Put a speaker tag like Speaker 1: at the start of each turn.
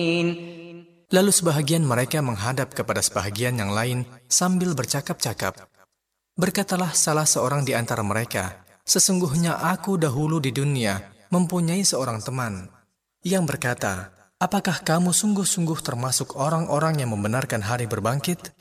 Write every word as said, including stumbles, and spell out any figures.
Speaker 1: Lalu sebahagian mereka menghadap kepada sebahagian yang lain sambil bercakap-cakap. Berkatalah salah seorang di antara mereka, "Sesungguhnya aku dahulu di dunia mempunyai seorang teman yang berkata, apakah kamu sungguh-sungguh termasuk orang-orang yang membenarkan hari berbangkit?"